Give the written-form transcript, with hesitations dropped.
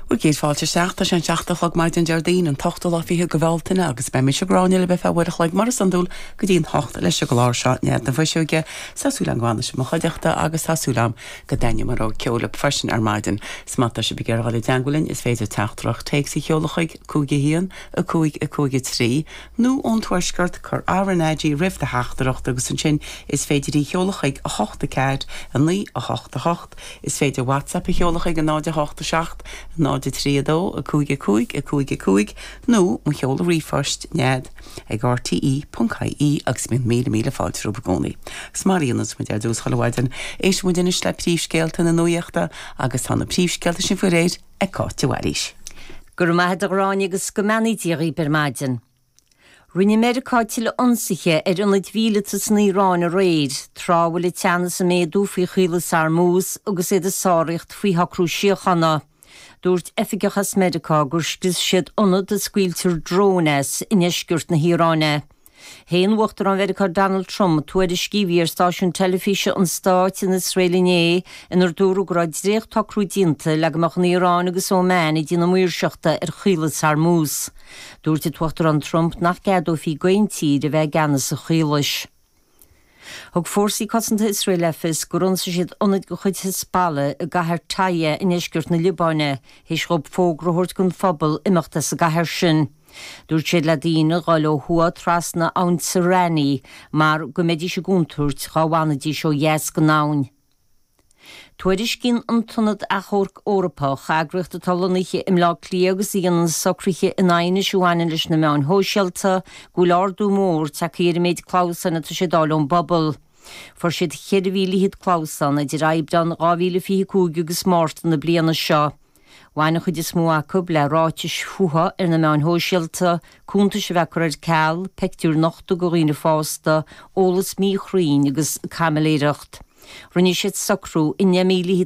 Ur géad fáilte seachta sin seachtach maid an Jardín an tochtal á fithe gohhaltaine agus be mis gráine le be fehhuiach le mar an dúil go dtíon hocht leis go láir se nead na bhaisiúge saúla an gháine sem chuideachta agus saúlam go daine mar ó ceola freisin ar maidin smata se begur gáil deangulinn is féidir teachtrach teag sa cheolachaig cúige híon a cúige trí nó ón tuairsgurt chur árannéidí rih de heachtarach agus an sin is féidir í cheolachaig a hochta cead an lí a hochta hocht is féidir WhatsApp a cheolachaig a náide hochta seacht náide tríadó a cúige nó mu cheola rifost nead ag rte.caí agus min míle fáilte rúpa gcónaí. Smaríonas mu ar dús chohaidin éis mu duine le príomhscéalta na nuíochta agus tána príomhscéalta sin fu réid ag cáteharis. Gur maithe aráin agus go meanaítíí per maidin. Rinne Americáitiile onsaige ar an leidhíletas na Irán a réid, tráhfuil i teanna sa méadú faoi chuilas ar mús agus iad a sáireacht faoi hacrúisiochanna. Dúirt efigechas America gur scis siad ionad a scuiltear drónes in eiscirt na Híráine. Héan uachtar an America Donald Trump tuair scíbhí ar stáisiún telefíse an Stát in Israeliné inar dúrú gráid dréoch tacrúdínta le go na Irán agus Ómán i dtína muirseachta ar chuilas ar mús. Dúirt i tuachtar an Trump nach gadó fí gointíd a bheith ganna sa chuilis. Thug fórsaí cosanta Israel efis gur ionsa siad ionad go chuid hispála a gcathair taithe in eiscirt na Libáine, hís rob fógrathairt gon phobal imeachta sa gcathair sin. Dúirt siad le daoine gáil ó thua trasna ann sa rannaí, mar go méidí se gúntúirt gáhhanadí seo dheas go nán. Tuairis cinn an tunad a chórc Eorpa chagracht a talonaiche im lá clí agus íon an socraiche in aine siúhaine leis na meán hóisialta go lárdú mór takeir méid Clausan a tu sé dálón bobbal. For siad cheirhíle hid Clausan a di raibdan 2025 agus mártan na bliana seo. Bhaine chud is mú acu le ráitis fuha ar na meán hóisialta, cúnta se bhechar ar ceall, pectúr nachta go riine fásta, ólas mí chrín agus camaléireacht. Rinne siad socrú in 9,000